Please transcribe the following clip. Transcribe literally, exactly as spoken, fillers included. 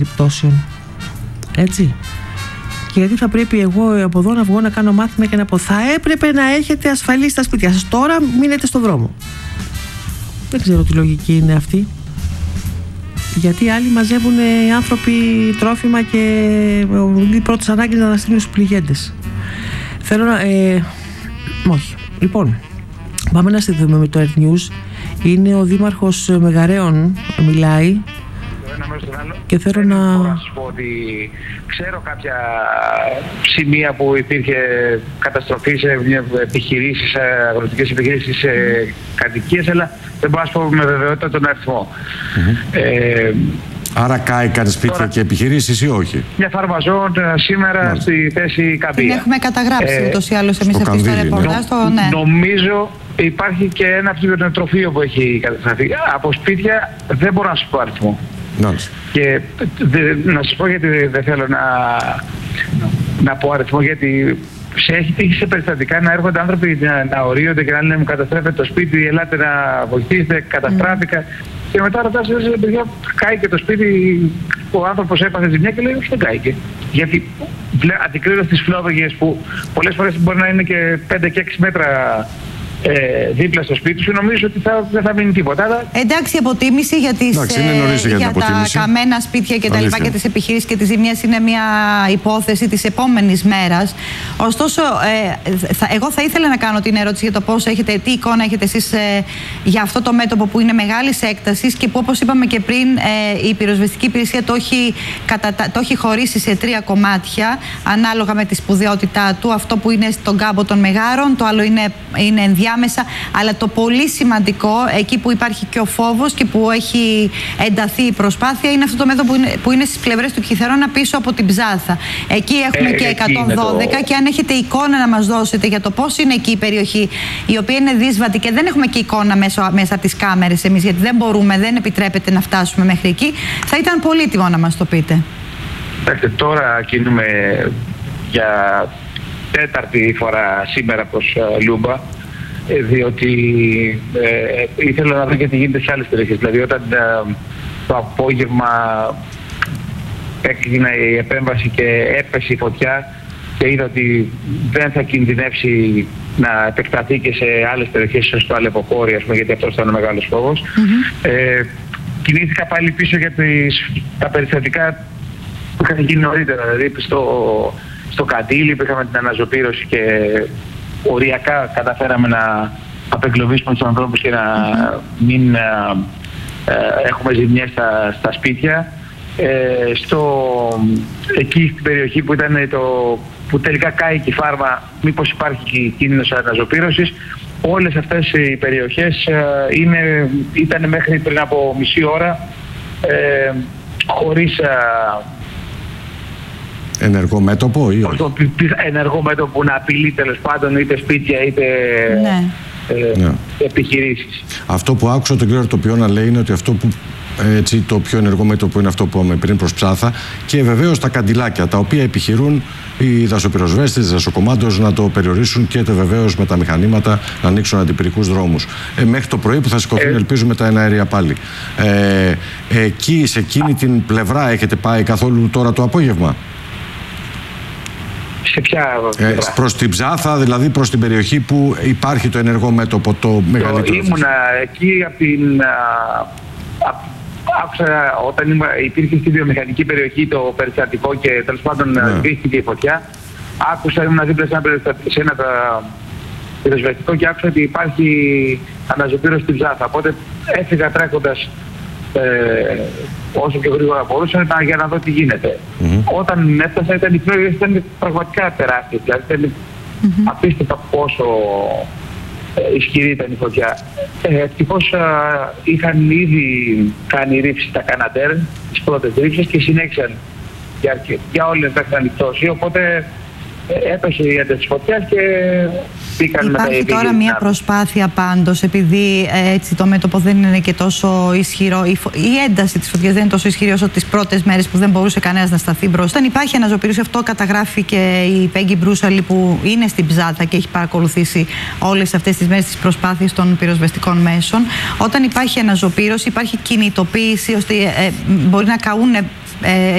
περιπτώσεων. Έτσι. Και γιατί θα πρέπει εγώ από εδώ να βγω να κάνω μάθημα και να πω θα έπρεπε να έχετε ασφαλή στα σπίτια σας, τώρα μείνετε στο δρόμο. Δεν ξέρω τι λογική είναι αυτή. Γιατί άλλοι μαζεύουν οι άνθρωποι τρόφιμα και οι πρώτες ανάγκες να στείλουν στους πληγέντες. Θέλω να... Ε, όχι. Λοιπόν, πάμε να στείλουμε με το Earth News. Είναι ο Δήμαρχος Μεγαρέων, μιλάει. Και θέλω να... να σας πω ότι ξέρω κάποια σημεία που υπήρχε καταστροφή σε επιχειρήσεις, αγροτικές επιχειρήσεις, σε κατοικίες, αλλά δεν μπορώ να σας πω με βεβαιότητα τον αριθμό. Mm-hmm. Ε, Άρα κάει κάτι σπίτια τώρα, και επιχειρήσεις ή όχι? Για φαρμαζόν σήμερα Μάλιστα. στη θέση Καμπία. Την έχουμε καταγράψει ε, ούτως ή άλλως εμείς αυτή στο ρεπορτάζ. Ναι. Νομίζω υπάρχει και ένα ψυχοτροφείο που έχει καταστραφεί. Από σπίτια δεν μπορώ να σας πω αριθμό. Μάλιστα. Και δε, να σας πω γιατί δεν θέλω να, να πω αριθμό, γιατί σε έχει τύχει σε περιστατικά να έρχονται άνθρωποι να, να ορίονται και να λένε μου καταστρέφεται το σπίτι, ελάτε να βοηθήσετε, καταστράφηκα. Mm. Και μετά ρωτάς, παιδιά, κάηκε το σπίτι, ο άνθρωπος έπαθε ζημιά και λέει όχι δεν κάηκε. Γιατί αντικρίνοντας τις φλόγες που πολλές φορές μπορεί να είναι και πέντε και έξι μέτρα Ε, δίπλα στο σπίτι σου, νομίζω ότι θα, δεν θα μείνει τίποτα. Αλλά... Εντάξει, η αποτίμηση για, τις, Εντάξει, ε, για, για τα καμένα σπίτια και τα λοιπά και τις επιχειρήσεις και τις ζημιές είναι μια υπόθεση της επόμενης μέρας. Ωστόσο, ε, θα, εγώ θα ήθελα να κάνω την ερώτηση για το πώς έχετε, τι εικόνα έχετε εσείς ε, για αυτό το μέτωπο που είναι μεγάλης έκτασης και που, όπως είπαμε και πριν, ε, η πυροσβεστική υπηρεσία το έχει, κατα, το έχει χωρίσει σε τρία κομμάτια ανάλογα με τη σπουδαιότητά του. Αυτό που είναι στον κάμπο των Μεγάρων, το άλλο είναι, είναι ενδιάμεσα. Αλλά το πολύ σημαντικό, εκεί που υπάρχει και ο φόβος και που έχει ενταθεί η προσπάθεια, είναι αυτό το μέτωπο που είναι, που είναι στις πλευρές του Κιθερώνα πίσω από την Ψάθα. Εκεί έχουμε ε, και εκατόν δώδεκα το... και αν έχετε εικόνα να μας δώσετε για το πώς είναι εκεί η περιοχή, η οποία είναι δύσβατη και δεν έχουμε και εικόνα μέσα, μέσα από τις κάμερες εμείς, γιατί δεν μπορούμε, δεν επιτρέπεται να φτάσουμε μέχρι εκεί, θα ήταν πολύτιμο να μας το πείτε. Κοιτάξτε, τώρα κινούμε για τέταρτη φορά σήμερα προς uh, Λούμπα, διότι ε, ήθελα να δω και τι γίνεται σε άλλες περιοχές. Δηλαδή όταν ε, το απόγευμα έγινε η επέμβαση και έπεσε η φωτιά και είδα ότι δεν θα κινδυνεύσει να επεκταθεί και σε άλλες περιοχές, ίσως στο Αλεποκόρι, ας πούμε, γιατί αυτός ήταν ο μεγάλος φόβος. Mm-hmm. Ε, κινήθηκα πάλι πίσω για τις, τα περιστατικά που είχαν γίνει νωρίτερα. Δηλαδή στο, στο Καντήλι που είχαμε την αναζωπήρωση και οριακά καταφέραμε να απεγκλωβίσουμε τους ανθρώπους και να mm-hmm. μην ε, ε, έχουμε ζημιές στα, στα σπίτια. Ε, στο, εκεί στην περιοχή που ήταν το, που τελικά κάηκε η φάρμα, μήπως υπάρχει κίνδυνος αναζωπήρωσης. Όλες αυτές οι περιοχές ε, είναι, ήταν μέχρι πριν από μισή ώρα ε, χωρίς ε, ενεργό μέτωπο ή όχι? Το ενεργό μέτωπο που να απειλεί τέλος πάντων είτε σπίτια είτε ναι. ε, ναι. επιχειρήσεις. Αυτό που άκουσα τον κύριο Αρτοπιό να λέει είναι ότι αυτό που έτσι, το πιο ενεργό μέτωπο είναι αυτό που είπαμε πριν προς Ψάθα και βεβαίως τα καντιλάκια τα οποία επιχειρούν οι δασοπυροσβέστες, οι δασοκομάντος να το περιορίσουν και βεβαίως με τα μηχανήματα να ανοίξουν αντιπυρικούς δρόμους. Ε, μέχρι το πρωί που θα σηκωθούν, ε... ελπίζουμε, τα εναέρια πάλι. Ε, εκεί, σε εκείνη την πλευρά έχετε πάει καθόλου τώρα το απόγευμα? Σε ποια ε, προς την Ψάθα, δηλαδή προς την περιοχή που υπάρχει το ενεργό μέτωπο, το μεγαλύτερο? Ήμουνα εκεί από την... Α, α, άκουσα όταν ήμουν, υπήρχε στη βιομηχανική περιοχή το περιστατικό και τέλος πάντων σβήστηκε ναι. η φωτιά. Άκουσα, ήμουν δίπλα σε ένα, σε ένα πυροσβεστικό και άκουσα ότι υπάρχει αναζωπήρωση στην Ψάθα. Οπότε έφυγα τρέχοντας ε, όσο πιο γρήγορα μπορούσα να, για να δω τι γίνεται. Mm-hmm. Όταν έφτασα ήταν η πλήρωση ήταν πραγματικά τεράστια. Δηλαδή ήταν mm-hmm. απίστευτα πόσο ε, ισχυρή ήταν η φωτιά. Ε, ευτυχώς ε, είχαν ήδη κάνει ρήψη τα Καναντέρ, τις πρώτες ρήψεις και συνέχισαν για, για όλες μέχρι ανοιχτώσει. Οπότε ε, έπεσε η ένταση της φωτιάς και υπάρχει τώρα μια προσπάθεια πάντως, επειδή ε, έτσι το μέτωπο δεν είναι και τόσο ισχυρό, η, φο... η ένταση της φωτιάς δεν είναι τόσο ισχυρή όσο τις πρώτες μέρες που δεν μπορούσε κανένας να σταθεί μπροστά. Όταν υπάρχει αναζωπήρωση, αυτό καταγράφει και η Πέγγι Μπρούσαλη που είναι στην Ψάθα και έχει παρακολουθήσει όλες αυτές τις μέρες τις προσπάθειες των πυροσβεστικών μέσων. Όταν υπάρχει αναζωπήρωση, υπάρχει κινητοποίηση ώστε ε, μπορεί να καούν. Ε,